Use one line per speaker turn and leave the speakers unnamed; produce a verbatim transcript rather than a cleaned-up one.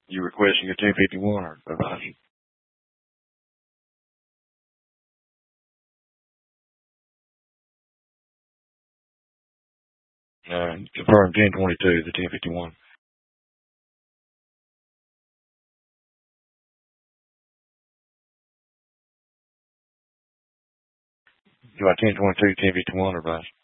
You requesting your ten fifty-one or advice? Uh, confirm ten twenty-two, the ten fifty-one. You want ten twenty-two, ten fifty-one or advice?